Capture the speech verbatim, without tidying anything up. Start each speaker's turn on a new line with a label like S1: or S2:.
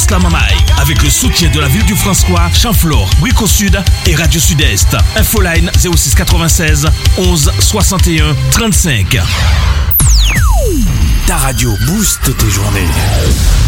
S1: Mamaï, avec le soutien de la ville du François, Chamflore, Brico Sud et Radio Sud-Est. Infoline zéro six quatre-vingt-seize onze soixante et un trente-cinq.
S2: Ta radio booste tes journées.